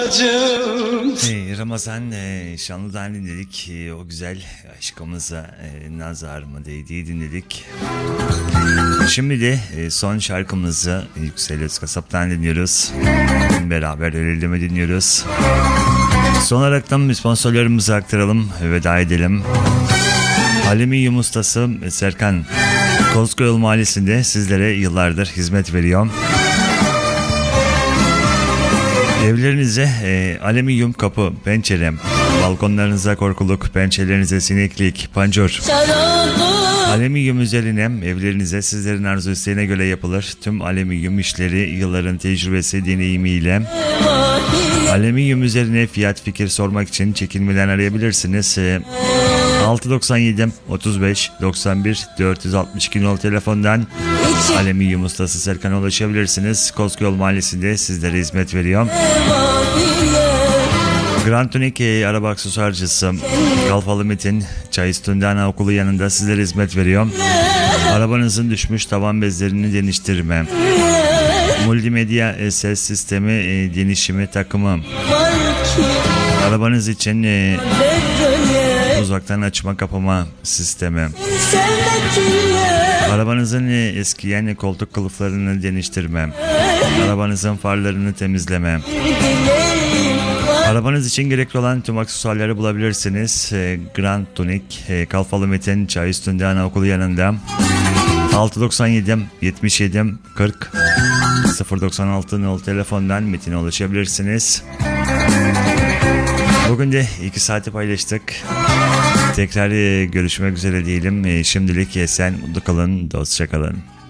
Ramazan Şanlı'dan dinledik. O güzel aşkımıza nazar mı değdiği dinledik. Şimdi de son şarkımızı Yüksel Özkasap'tan dinliyoruz. Beraber ölelim dinliyoruz. Son olaraktan sponsorlarımızı aktaralım, veda edelim. Alüminyum ustası Serkan Kozkoyol Mahallesi'nde sizlere yıllardır hizmet veriyor. Evlerinize alüminyum kapı, pencere, balkonlarınıza korkuluk, pençelerinize sineklik, pancur. Alüminyum üzerine evlerinize sizlerin arzu isteğine göre yapılır. Tüm alüminyum işleri yılların tecrübesi, deneyimiyle. Alüminyum üzerine fiyat fikir sormak için çekinmeden arayabilirsiniz. 697 35 91 462 nol telefondan Alüminyum ustası Serkan'a ulaşabilirsiniz. Kozkoyol Mahallesi'nde sizlere hizmet veriyor. Grand Tunic araba aksesuarcısı Kalfalı Metin Çay Üstünde Anaokulu yanında sizlere hizmet veriyor. Arabanızın düşmüş tavan bezlerini değiştirme, multimedya ses sistemi değişimi takımı, arabanız için uzaktan açma kapama sistemi, arabanızın eskiyen koltuk kılıflarını değiştirme, arabanızın farlarını temizleme, arabanız için gerekli olan tüm aksesuarları bulabilirsiniz. Grand Tunic Kalfalı Metin Çay Üstünde Anaokulu yanında. 697 77 40 096 nol telefondan Metin'e ulaşabilirsiniz. Bugün de 2 saati paylaştık. Tekrar görüşmek üzere diyelim. Şimdilik esen, mutlu kalın, dostça kalın.